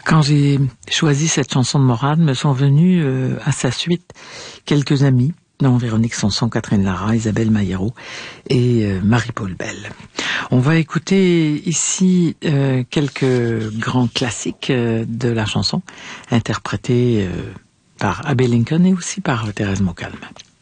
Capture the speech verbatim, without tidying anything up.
Quand j'ai choisi cette chanson de Morane, me sont venus euh, à sa suite quelques amis, dont Véronique Sanson, Catherine Lara, Isabelle Maillero et euh, Marie-Paul Bell. On va écouter ici euh, quelques grands classiques euh, de la chanson, interprétés euh, par Abbey Lincoln et aussi par Thérèse Montcalm.